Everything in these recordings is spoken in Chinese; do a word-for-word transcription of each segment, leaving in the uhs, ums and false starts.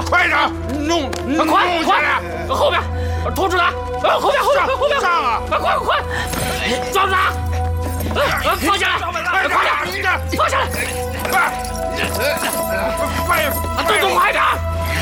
住！ 快点，弄， 快快，后边，拖住他！后边后边后边！ 上啊！ 快快快，抓住他！放下来！快点，放下来！ 快，快， 动作快点！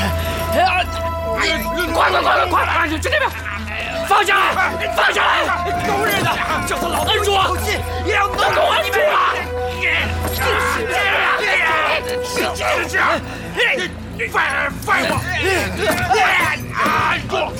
快快快快快！去那边！放下来！放下来！狗日的，叫他老摁住！也要能给我摁住啊！就是这样，就是这样！ 放放我！按住！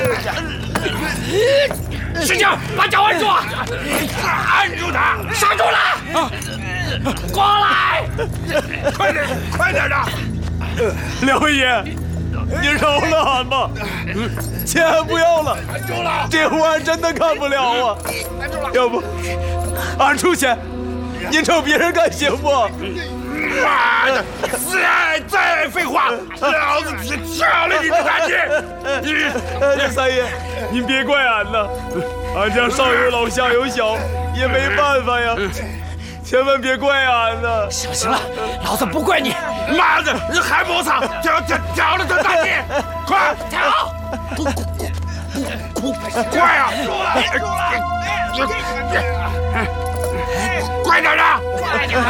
使劲把脚按住！ 按住他！ 刹住了！过来！ 快点，快点的！ 辽爷，你饶了俺吧！钱不要了，这活俺真的干不了啊！要不，俺出钱，您找别人干行不？ 妈的！再再废话，老子掐了你的大劲！ 你三爷，您别怪俺呐，俺家上有老下有小，也没办法呀。千万别怪俺呐！ 行了行了，老子不怪你。 妈的，还不上，挑挑挑了他大劲！快挑！ 快呀！快点的！ 快点！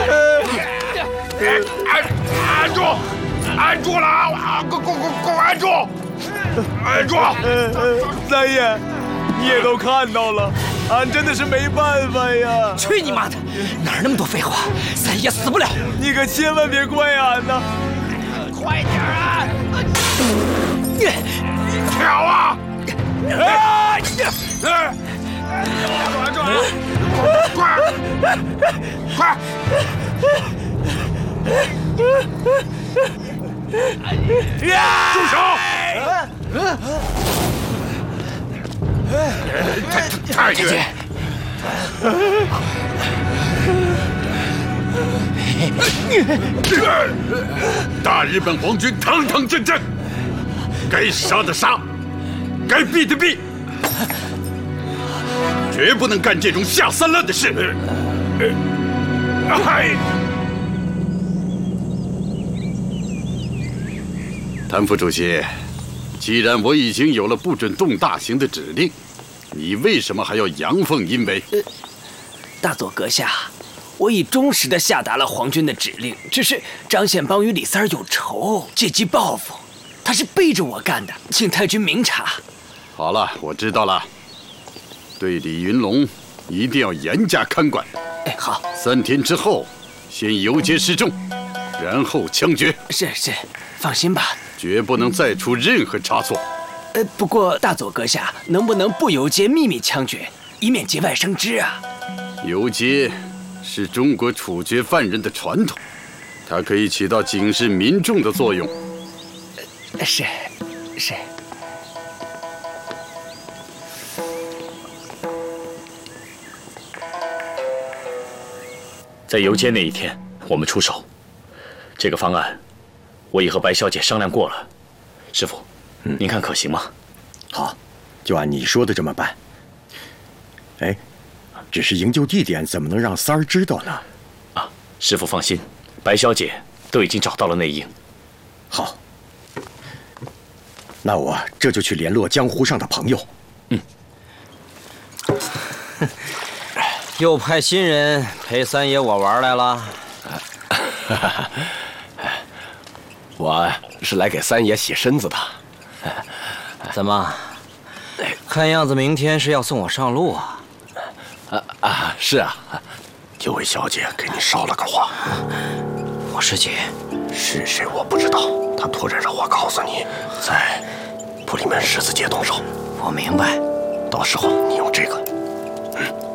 按按住，按住了啊！给给给给我按住，按住！ 三爷，你也都看到了，俺真的是没办法呀！ 去你妈的！哪儿那么多废话？三爷死不了！ 你可千万别怪俺呐！ 快点啊！ 跳啊！哎！抓住！快快！住手！太太远！大日本皇军堂堂正正，该杀的杀，该毙的毙，绝不能干这种下三滥的事。哎！谭副主席，既然我已经有了不准动大刑的指令，你为什么还要阳奉阴违？ 呃，大佐阁下，我已忠实地下达了皇军的指令，只是张显邦与李三儿有仇，借机报复，他是背着我干的，请太君明察。 好了，我知道了。对李云龙一定要严加看管。 哎，好。 三天之后，先游街示众，然后枪决。 是是，放心吧。 绝不能再出任何差错。 呃，不过大佐阁下能不能不游街秘密枪决，以免节外生枝啊？ 游街是中国处决犯人的传统，它可以起到警示民众的作用。 呃、是，是。 在游街那一天，我们出手。这个方案，我已和白小姐商量过了。师傅，嗯、您看可行吗？ 好，就按你说的这么办。哎，只是营救地点怎么能让三儿知道呢？ 啊，师傅放心，白小姐都已经找到了内应。 好，那我这就去联络江湖上的朋友。 嗯。 又派新人陪三爷我玩来了。 我是来给三爷洗身子的。 怎么？看样子明天是要送我上路啊？ 啊啊，是啊。有位小姐给你捎了个话。 我师姐是谁我不知道，她托人让我告诉你，在普利门十字街动手。 我明白。 到时候你用这个，嗯。